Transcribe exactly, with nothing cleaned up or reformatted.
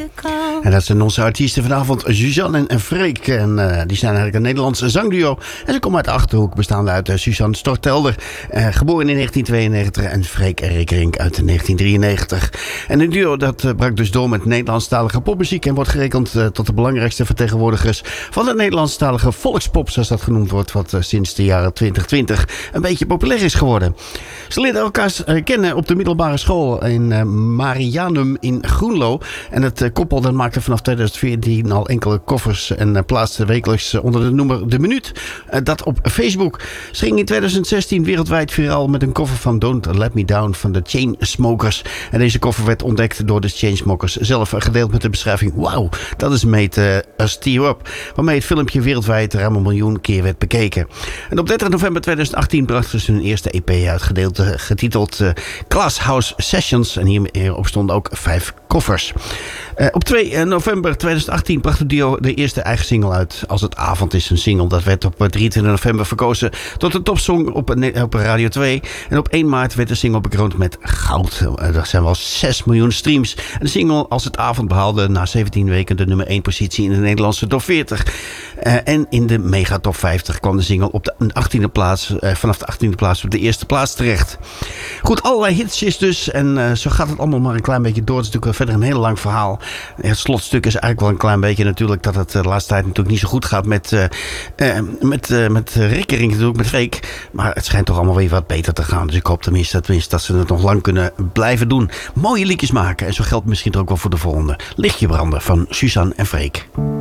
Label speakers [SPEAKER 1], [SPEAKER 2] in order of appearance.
[SPEAKER 1] En dat zijn onze artiesten vanavond, Suzanne en Freek. En uh, die zijn eigenlijk een Nederlandse zangduo. En ze komen uit de Achterhoek, bestaande uit uh, Suzanne Stortelder, uh, geboren in negentien tweeënnegentig, en Freek Rikkerink uit negentien drieënnegentig. En een duo dat uh, brak dus door met Nederlandstalige popmuziek en wordt gerekend uh, tot de belangrijkste vertegenwoordigers van de Nederlandstalige volkspop, zoals dat genoemd wordt, wat uh, sinds de jaren twintig twintig een beetje populair is geworden. Ze leerden elkaar uh, kennen op de middelbare school in uh, Marianum in Groenlo. En het uh, koppel dat maakte vanaf tweeduizend veertien al enkele covers en uh, plaatste wekelijks uh, onder de noemer De Minuut. Uh, dat op Facebook. Ze ging in tweeduizend zestien wereldwijd viraal met een cover van Don't Let Me Down van de Chainsmokers. En deze cover werd ontdekt door de Chainsmokers zelf, uh, gedeeld met de beschrijving: wauw, dat is Made uh, Us Tear Up. Waarmee het filmpje wereldwijd ruim een miljoen keer werd bekeken. En op dertig november tweeduizend achttien brachten ze hun eerste E P uit, gedeeld, uh, getiteld uh, Class House Sessions. En hierop stonden ook vijf covers. Uh, op twee november tweeduizend achttien bracht het duo de eerste eigen single uit, Als het avond is. Een single dat werd op drieëntwintig november verkozen tot de topsong op, op Radio twee. En op één maart werd de single bekroond met goud. Uh, dat zijn wel zes miljoen streams. En de single Als het avond behaalde na zeventien weken de nummer één positie in de Nederlandse top veertig. Uh, en in de mega top vijftig kwam de single op de achttiende plaats, uh, vanaf de achttiende plaats op de eerste plaats terecht. Goed, allerlei hitjes dus. En uh, zo gaat het allemaal maar een klein beetje door. Het is natuurlijk verder een heel lang verhaal. Het slotstuk is eigenlijk wel een klein beetje natuurlijk dat het de laatste tijd natuurlijk niet zo goed gaat met, uh, uh, met, uh, met Rikkering natuurlijk, met Freek. Maar het schijnt toch allemaal weer wat beter te gaan. Dus ik hoop tenminste, tenminste dat ze het nog lang kunnen blijven doen. Mooie liedjes maken. En zo geldt misschien ook wel voor de volgende. Lichtje branden van Suzanne en Freek.